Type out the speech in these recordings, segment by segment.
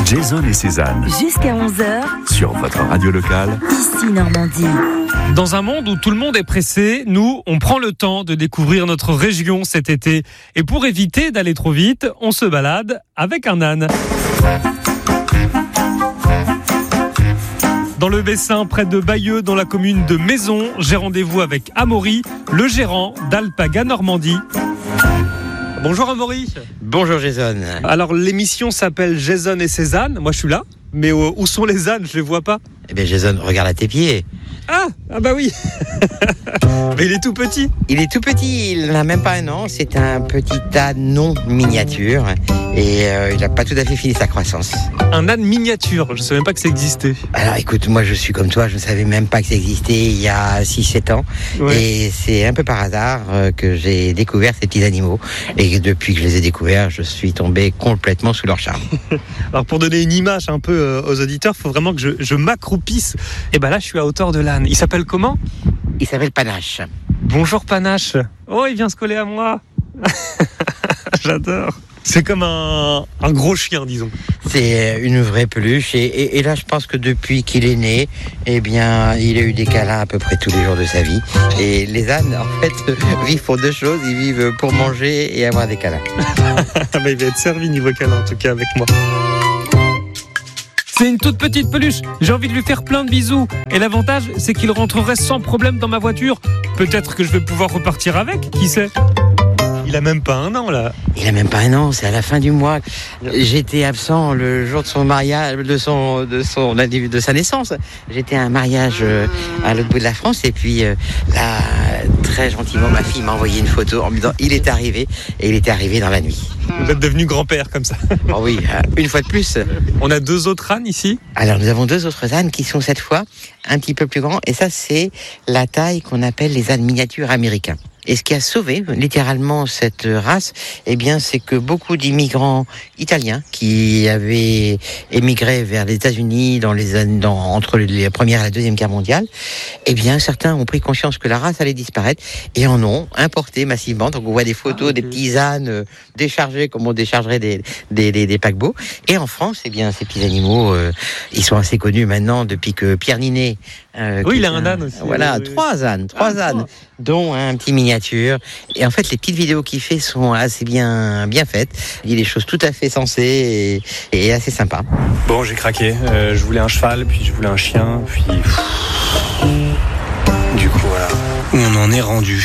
Jason et Cézanne. Jusqu'à 11h. Sur votre radio locale. Ici Normandie. Dans un monde où tout le monde est pressé, nous, on prend le temps de découvrir notre région cet été. Et pour éviter d'aller trop vite, on se balade avec un âne. Dans le Bessin, près de Bayeux, dans la commune de Maison, j'ai rendez-vous avec Amaury, le gérant d'Alpaga Normandie. Bonjour Amaury. Bonjour Jason. Alors l'émission s'appelle Jason et Cézanne, moi je suis là, mais où sont les ânes? Je les vois pas. Eh bien Jason, regarde à tes pieds. Ah bah oui. Mais il est tout petit. Il est tout petit, il n'a même pas un an, c'est un petit âne non miniature et il n'a pas tout à fait fini sa croissance. Un âne miniature, je ne savais même pas que ça existait. Alors écoute, moi je suis comme toi, je ne savais même pas que ça existait il y a 6-7 ans. Ouais. Et c'est un peu par hasard que j'ai découvert ces petits animaux. Et depuis que je les ai découverts, je suis tombé complètement sous leur charme. Alors pour donner une image un peu aux auditeurs, il faut vraiment que je m'accroupisse. Et ben là je suis à hauteur de l'âne. Il s'appelle comment? Il s'appelle Panache. Bonjour Panache. Oh, il vient se coller à moi. J'adore. C'est comme un gros chien, disons. C'est une vraie peluche et là je pense que depuis qu'il est né, eh bien il a eu des câlins à peu près tous les jours de sa vie. Et les ânes en fait vivent pour deux choses, ils vivent pour manger et avoir des câlins. Mais il va être servi niveau câlin en tout cas avec moi. C'est une toute petite peluche, j'ai envie de lui faire plein de bisous. Et l'avantage, c'est qu'il rentrerait sans problème dans ma voiture. Peut-être que je vais pouvoir repartir avec, qui sait? Il a même pas un an là. Il a même pas un an, c'est à la fin du mois. J'étais absent le jour de son mariage, de sa naissance. J'étais à un mariage à l'autre bout de la France et puis là, très gentiment, ma fille m'a envoyé une photo en me disant il est arrivé et il était arrivé dans la nuit. Vous êtes devenu grand-père comme ça. Oh oui, une fois de plus. On a 2 autres ânes ici. Alors nous avons 2 autres ânes qui sont cette fois un petit peu plus grands et ça c'est la taille qu'on appelle les ânes miniatures américains. Et ce qui a sauvé littéralement cette race, eh bien, c'est que beaucoup d'immigrants italiens qui avaient émigré vers les États-Unis entre la Première et la Deuxième Guerre mondiale, eh bien, certains ont pris conscience que la race allait disparaître et en ont importé massivement. Donc, on voit des photos des petits ânes déchargés comme on déchargerait des paquebots. Et en France, eh bien, ces petits animaux, ils sont assez connus maintenant depuis que Pierre Ninet. Oui, il a un âne aussi. Voilà, 3 ânes, dont un petit miniature. Et en fait, les petites vidéos qu'il fait sont assez bien faites. Il y a des choses tout à fait sensées et assez sympas. Bon, j'ai craqué. Je voulais un cheval, puis je voulais un chien, puis... Du coup, voilà. On en est rendu.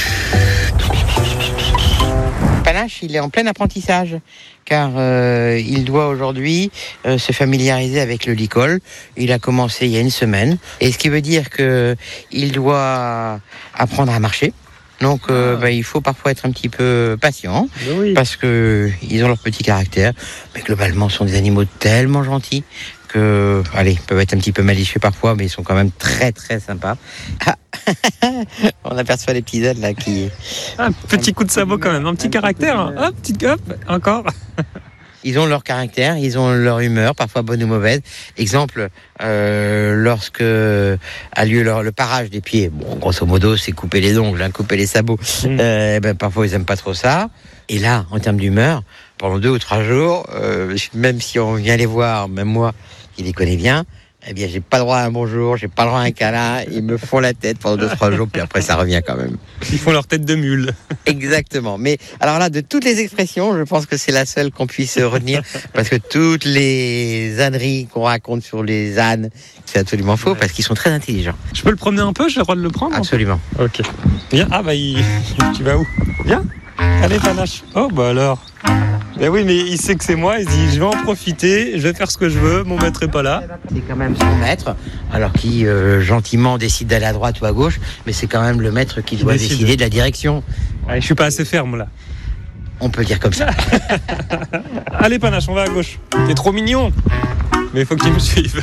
Panache, il est en plein apprentissage, car il doit aujourd'hui se familiariser avec le licol. Il a commencé il y a une semaine, et ce qui veut dire que il doit apprendre à marcher. Donc, il faut parfois être un petit peu patient, parce que ils ont leur petit caractère. Mais globalement, ce sont des animaux tellement gentils que, ils peuvent être un petit peu malicieux parfois, mais ils sont quand même très très sympas. Ah. On aperçoit les petits ânes là qui... Un petit coup de sabot quand même, un petit caractère. Hein. Hop, encore. Ils ont leur caractère, ils ont leur humeur, parfois bonne ou mauvaise. Exemple, lorsque a lieu le parage des pieds, bon, grosso modo, c'est couper les ongles, couper les sabots. Parfois, ils aiment pas trop ça. Et là, en termes d'humeur, pendant 2 ou 3 jours, même si on vient les voir, même moi, qui les connais bien, eh bien, j'ai pas le droit à un bonjour, j'ai pas le droit à un câlin. Ils me font la tête pendant 2-3 jours, puis après, ça revient quand même. Ils font leur tête de mule. Exactement. Mais alors là, de toutes les expressions, je pense que c'est la seule qu'on puisse retenir, parce que toutes les âneries qu'on raconte sur les ânes, c'est absolument faux, parce qu'ils sont très intelligents. Je peux le promener un peu? J'ai le droit de le prendre? Absolument. Ok. Viens. Tu vas où? Viens. Allez, Panache. Oh, bah alors. Ben oui, mais il sait que c'est moi, il se dit je vais en profiter, je vais faire ce que je veux, mon maître est pas là. C'est quand même son maître, alors qui gentiment décide d'aller à droite ou à gauche, mais c'est quand même le maître qui doit décider de la direction. Ouais, je suis pas assez ferme là. On peut dire comme ça. Allez Panache, on va à gauche. T'es trop mignon, mais il faut qu'il me suive.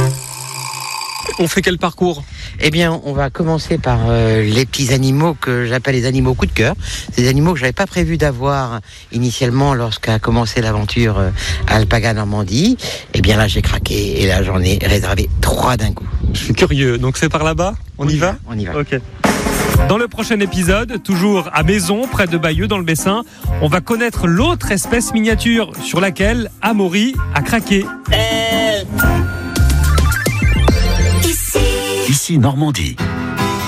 On fait quel parcours? Eh bien, on va commencer par les petits animaux que j'appelle les animaux coup de cœur. C'est des animaux que je n'avais pas prévu d'avoir initialement lorsqu'a commencé l'aventure à Alpaga Normandie. Eh bien là, j'ai craqué et là, j'en ai réservé 3 d'un coup. Je suis curieux, donc c'est par là-bas? On y va? On y va. Ok. Dans le prochain épisode, toujours à Maison, près de Bayeux dans le Bessin, on va connaître l'autre espèce miniature sur laquelle Amaury a craqué. Normandie.